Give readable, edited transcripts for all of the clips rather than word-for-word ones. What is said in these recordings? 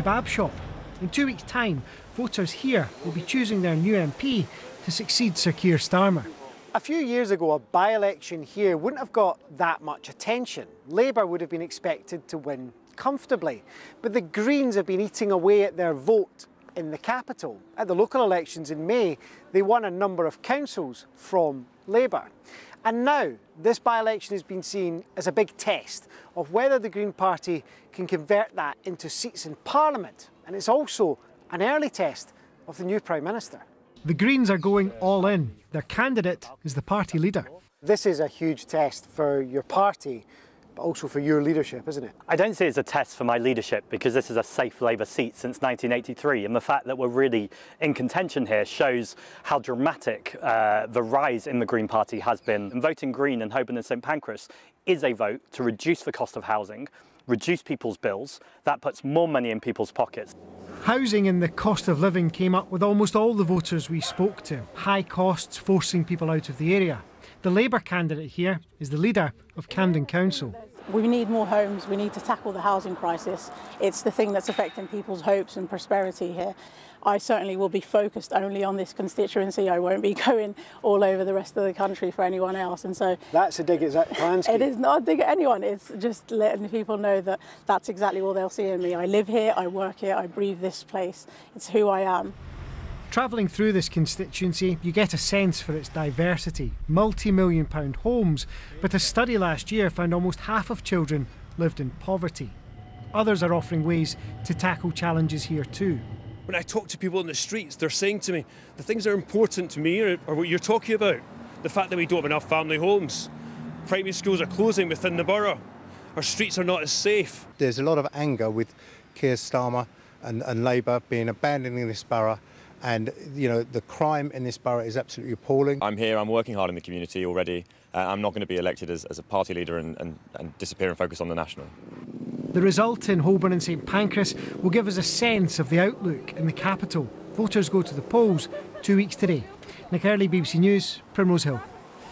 kebab shop. In 2 weeks' time, voters here will be choosing their new MP to succeed Sir Keir Starmer. A few years ago, a by-election here wouldn't have got that much attention. Labour would have been expected to win comfortably, but the Greens have been eating away at their vote in the capital. At the local elections in May, they won a number of councils from Labour. And now, this by-election has been seen as a big test of whether the Green Party can convert that into seats in Parliament. And it's also an early test of the new Prime Minister. The Greens are going all in. Their candidate is the party leader. This is a huge test for your party, but also for your leadership, isn't it? I don't see it as a test for my leadership because this is a safe Labour seat since 1983, and the fact that we're really in contention here shows how dramatic the rise in the Green Party has been. And voting Green in Holborn and St Pancras is a vote to reduce the cost of housing, reduce people's bills. That puts more money in people's pockets. Housing and the cost of living came up with almost all the voters we spoke to. High costs forcing people out of the area. The Labour candidate here is the leader of Camden Council. We need more homes, we need to tackle the housing crisis. It's the thing that's affecting people's hopes and prosperity here. I certainly will be focused only on this constituency. I won't be going all over the rest of the country for anyone else. And so that's a dig at Plansky. It is not a dig at anyone. It's just letting people know that that's exactly all they'll see in me. I live here, I work here, I breathe this place. It's who I am. Travelling through this constituency, you get a sense for its diversity. Multi-million-pound homes, but a study last year found almost half of children lived in poverty. Others are offering ways to tackle challenges here too. When I talk to people in the streets, they're saying to me, the things that are important to me are what you're talking about. The fact that we don't have enough family homes. Primary schools are closing within the borough. Our streets are not as safe. There's a lot of anger with Keir Starmer and Labour being abandoning this borough. And, you know, the crime in this borough is absolutely appalling. I'm here, I'm working hard in the community already. I'm not going to be elected as a party leader and disappear and focus on the national. The result in Holborn and St Pancras will give us a sense of the outlook in the capital. Voters go to the polls 2 weeks today. Nick Early, BBC News, Primrose Hill.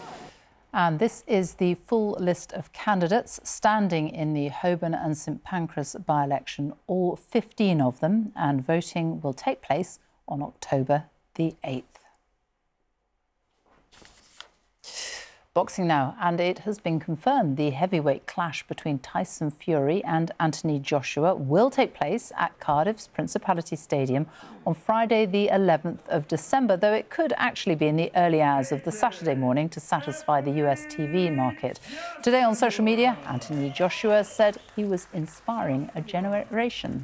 And this is the full list of candidates standing in the Holborn and St Pancras by-election, all 15 of them, and voting will take place on October the 8th. Boxing now, and it has been confirmed the heavyweight clash between Tyson Fury and Anthony Joshua will take place at Cardiff's Principality Stadium on Friday the 11th of December, though it could actually be in the early hours of the Saturday morning to satisfy the US TV market. Today on social media, Anthony Joshua said he was inspiring a generation.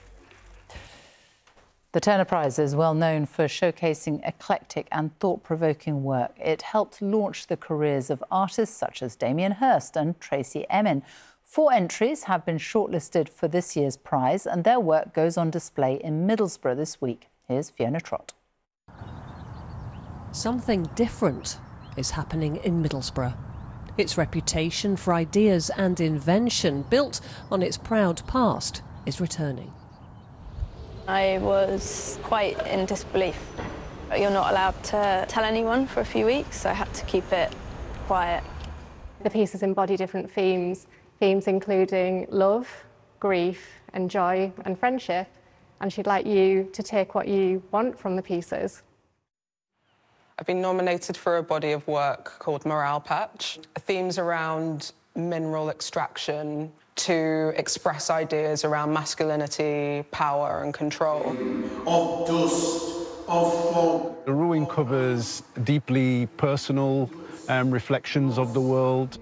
The Turner Prize is well known for showcasing eclectic and thought-provoking work. It helped launch the careers of artists such as Damien Hirst and Tracy Emin. 4 entries have been shortlisted for this year's prize, and their work goes on display in Middlesbrough this week. Here's Fiona Trott. Something different is happening in Middlesbrough. Its reputation for ideas and invention, built on its proud past, is returning. I was quite in disbelief. You're not allowed to tell anyone for a few weeks, so I had to keep it quiet. The pieces embody different themes including love, grief and joy and friendship, and she'd like you to take what you want from the pieces. I've been nominated for a body of work called Morale Patch. Themes around mineral extraction, to express ideas around masculinity, power and control. Of dust, of fog. The ruin covers deeply personal reflections of the world,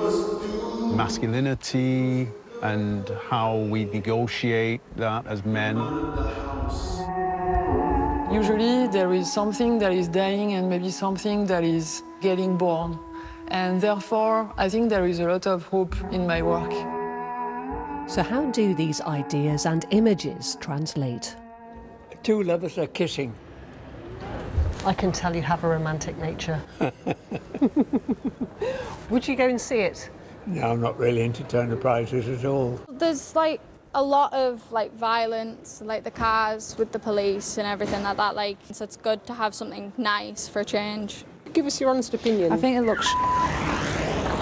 masculinity and how we negotiate that as men. Usually there is something that is dying and maybe something that is getting born. And therefore, I think there is a lot of hope in my work. So how do these ideas and images translate? 2 lovers are kissing. I can tell you have a romantic nature. Would you go and see it? No, I'm not really into Turner Prizes at all. There's like a lot of violence, like the cars with the police and everything like that. So it's good to have something nice for a change. Give us your honest opinion. I think it looks...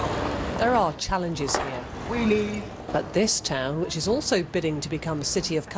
There are challenges here. We need. But this town, which is also bidding to become a city of